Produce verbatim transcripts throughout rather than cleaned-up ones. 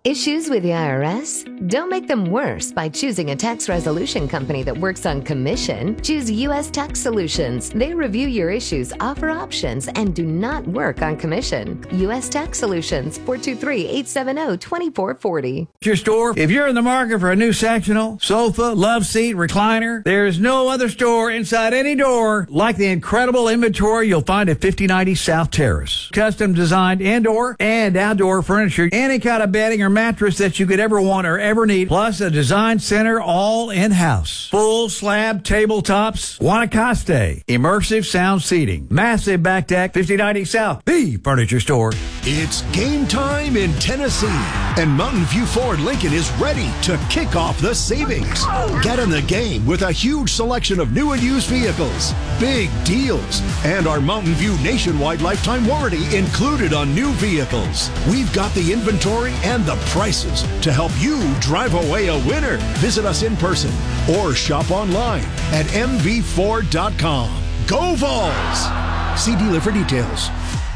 Issues with the I R S? Don't make them worse by choosing a tax resolution company that works on commission. Choose U S Tax Solutions. They review your issues, offer options, and do not work on commission. U S Tax Solutions, four two three, eight seven zero, two four four zero. Your store. If you're in the market for a new sectional, sofa, love seat, recliner, there's no other store inside any door like the incredible inventory you'll find at fifty ninety South Terrace. Custom designed indoor and outdoor furniture, any kind of bedding or mattress that you could ever want or ever need, plus a design center all in-house. Full slab tabletops, Guanacaste, immersive sound seating, massive back deck, fifty ninety South, the furniture store. It's game time in Tennessee, and Mountain View Ford Lincoln is ready to kick off the savings. Get in the game with a huge selection of new and used vehicles, big deals, and our Mountain View nationwide lifetime warranty included on new vehicles. We've got the inventory and the prices to help you drive away a winner. Visit us in person or shop online at m v ford dot com. Go Vols! See dealer for details.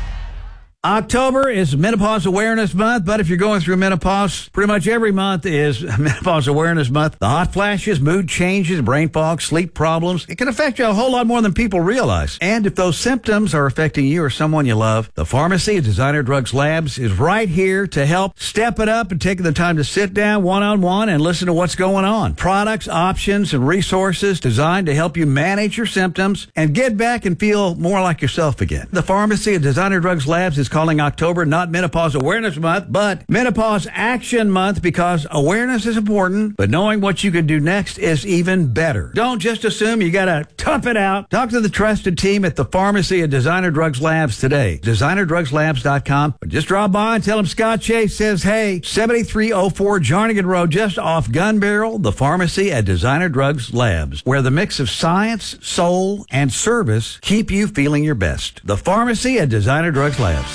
October is Menopause Awareness Month, but if you're going through menopause, pretty much every month is Menopause Awareness Month. The hot flashes, mood changes, brain fog, sleep problems, it can affect you a whole lot more than people realize. And if those symptoms are affecting you or someone you love, the Pharmacy of Designer Drugs Labs is right here to help step it up and taking the time to sit down one-on-one and listen to what's going on. Products, options, and resources designed to help you manage your symptoms and get back and feel more like yourself again. The Pharmacy of Designer Drugs Labs is calling October not Menopause Awareness Month, but Menopause Action Month, because awareness is important, but knowing what you can do next is even better. Don't just assume you gotta tough it out. Talk to the trusted team at the Pharmacy of Designer Drugs Labs today. designer drugs labs dot com. Or just drop by and tell them Scott Chase says, hey, seventy-three oh four Jarnigan Road, just off Gun Barrel, the Pharmacy at Designer Drugs Labs, where the mix of science, soul, and service keep you feeling your best. The Pharmacy at Designer Drugs Labs.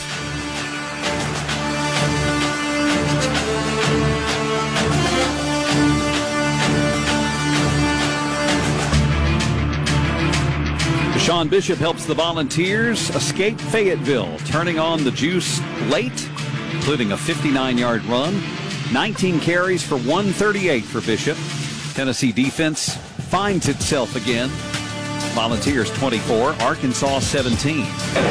Sean Bishop helps the Volunteers escape Fayetteville, turning on the juice late, including a fifty-nine-yard run. nineteen carries for one thirty-eight for Bishop. Tennessee defense finds itself again. Volunteers twenty-four, Arkansas seventeen.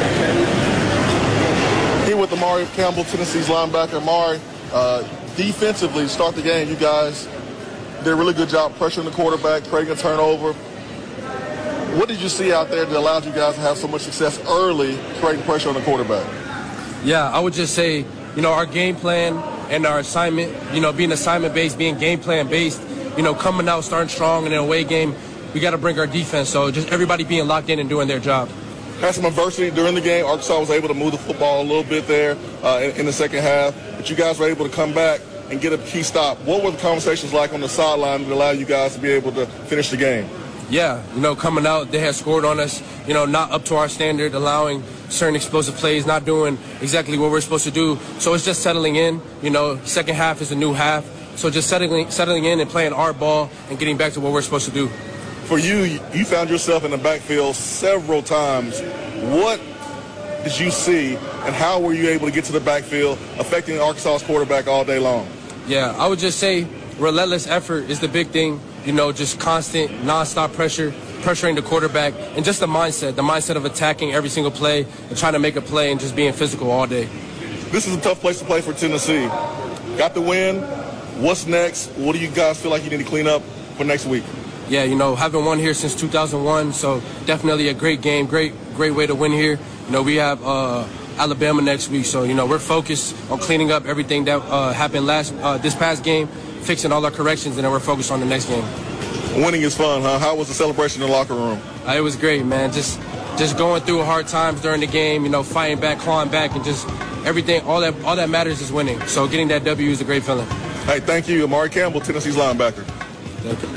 Here with Amari Campbell, Tennessee's linebacker. Amari, uh, defensively, start the game, you guys did a really good job pressuring the quarterback, creating a turnover. What did you see out there that allowed you guys to have so much success early creating pressure on the quarterback? Yeah, I would just say, you know, our game plan and our assignment, you know, being assignment-based, being game plan-based, you know, coming out, starting strong in an away game, we got to bring our defense. So just everybody being locked in and doing their job. Had some adversity during the game. Arkansas was able to move the football a little bit there uh, in, in the second half, but you guys were able to come back and get a key stop. What were the conversations like on the sideline that allowed you guys to be able to finish the game? Yeah, you know, coming out, they had scored on us, you know, not up to our standard, allowing certain explosive plays, not doing exactly what we're supposed to do. So it's just settling in. You know, second half is a new half. So just settling settling in and playing our ball and getting back to what we're supposed to do. For you, you found yourself in the backfield several times. What did you see, and how were you able to get to the backfield, affecting Arkansas's quarterback all day long? Yeah, I would just say relentless effort is the big thing. You know, just constant, nonstop pressure, pressuring the quarterback, and just the mindset, the mindset of attacking every single play and trying to make a play and just being physical all day. This is a tough place to play for Tennessee. Got the win. What's next? What do you guys feel like you need to clean up for next week? Yeah, you know, haven't won here since two thousand one, so definitely a great game, great, great way to win here. You know, we have uh, Alabama next week, so, you know, we're focused on cleaning up everything that uh, happened last uh, this past game, fixing all our corrections, and then we're focused on the next game. Winning is fun, huh? How was the celebration in the locker room? Uh, it was great, man. Just just going through hard times during the game, you know, fighting back, clawing back, and just everything, all that all that matters is winning. So getting that W is a great feeling. Hey, thank you. Amari Campbell, Tennessee's linebacker. Thank you.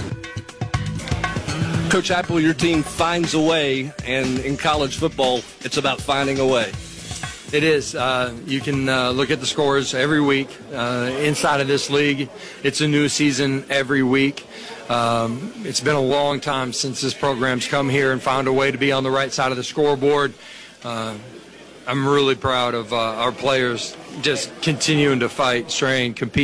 Coach Apple, your team finds a way, and in college football, it's about finding a way. It is. Uh, you can uh, look at the scores every week. Uh, inside of this league, it's a new season every week. Um, it's been a long time since this program's come here and found a way to be on the right side of the scoreboard. Uh, I'm really proud of uh, our players just continuing to fight, strain, compete.